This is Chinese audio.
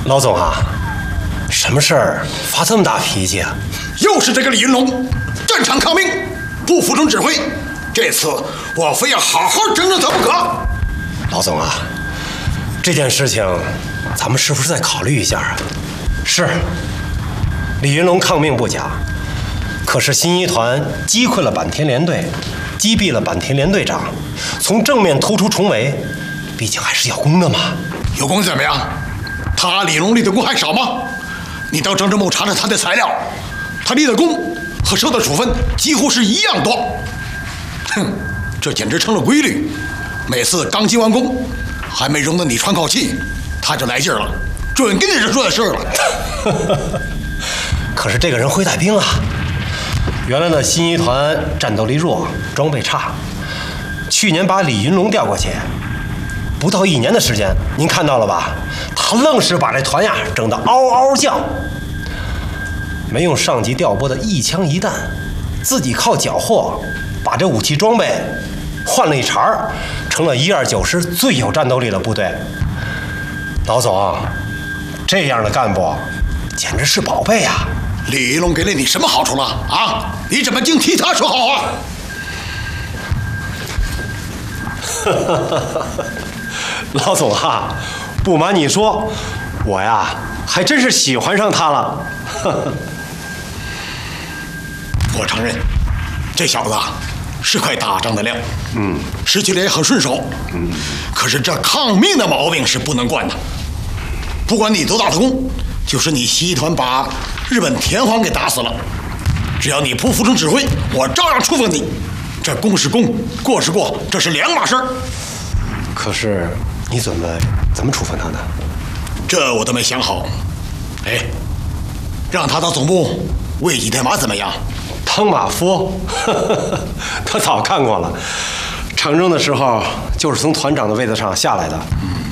老总啊，什么事儿发这么大脾气啊？ 又是这个李云龙，战场抗命，不服从指挥。这次我非要好好整整他不可。 老总啊，这件事情咱们是不是再考虑一下啊？是，李云龙抗命不假，可是新一团击溃了坂田联队，击毙了坂田联队长，从正面突出重围，毕竟还是有功的嘛。 有功怎么样？他李龙立的功还少吗？你到政治部查查他的材料，他立的功和受的处分几乎是一样多。哼，这简直成了规律。每次刚击完功，还没容得你喘口气，他就来劲儿了，准跟你这说的事了。 可是这个人会带兵啊！原来的新一团战斗力弱，装备差，去年把李云龙调过去，不到1年的时间，您看到了吧？他愣是把这团呀整得嗷嗷叫，没用上级调拨的一枪一弹，自己靠缴获把这武器装备换了一茬儿，成了129师最有战斗力的部队。老总，这样的干部简直是宝贝啊！ 李云龙给了你什么好处了啊？你怎么净替他说好话？ 老总啊，不瞒你说，我呀还真是喜欢上他了。 我承认，这小子是块打仗的料，使起来也很顺手，可是这抗命的毛病是不能惯的。不管你多大的功，就是你西团把日本田皇给打死了，只要你不服从指挥，我照样处分你。这功是功，过是过，这是两码事儿。 可是你怎么处分他呢？ 这我都没想好。哎，让他到总部喂几天马怎么样？ 汤马夫，他早看过了。长征的时候就是从团长的位子上下来的。